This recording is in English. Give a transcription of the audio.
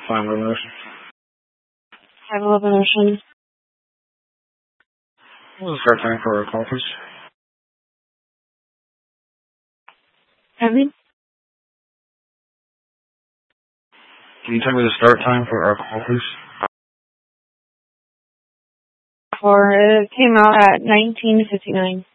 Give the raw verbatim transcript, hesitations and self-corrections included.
five eleven Ocean. five eleven Ocean. What's the start time for our call, please? Pardon? Can you tell me the start time for our call, please? For, it came out at nineteen fifty-nine.